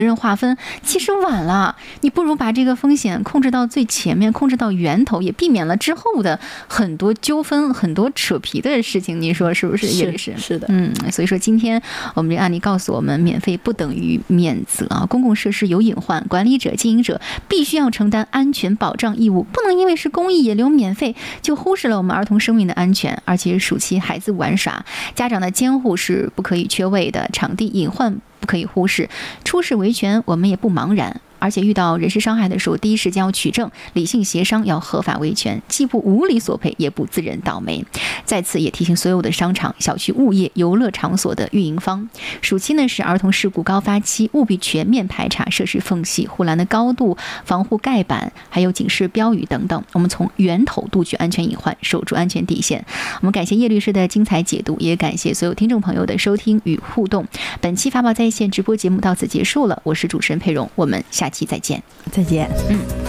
任划分其实晚了，你不如把这个风险控制到最前面，控制到源头，也避免了之后的很多纠纷、很多扯皮的事情。你说是不是？叶律师？ 是的， 所以说今天我们这个案例告诉我们，免费不等于免责啊！公共设施有隐患，管理者、经营者必须要承担安全保障义务，不能因为是公益也留免费，就忽视了我们儿童生命的安全。而且暑期孩子玩耍，家长的监护是不可以缺位的，场地隐患不可以忽视，出事维权我们也不茫然。而且遇到人身伤害的时候，第一时间要取证，理性协商，要合法维权，既不无理索赔，也不自认倒霉。在此也提醒所有的商场、小区、物业、游乐场所的运营方，暑期呢是儿童事故高发期，务必全面排查设施缝隙、护栏的高度、防护盖板，还有警示标语等等。我们从源头杜绝安全隐患，守住安全底线。我们感谢叶律师的精彩解读，也感谢所有听众朋友的收听与互动。本期法宝在线直播节目到此结束了，我是主持人佩蓉，我们下期再见。 再见。